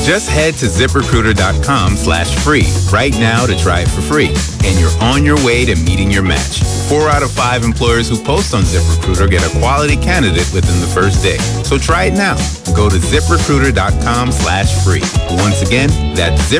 Just head to ZipRecruiter.com/free right now to try it for free. And you're on your way to meeting your match. 4 out of 5 employers who post on ZipRecruiter get a quality candidate within the first day. So try it now. Go to ZipRecruiter.com/free. Once again, that's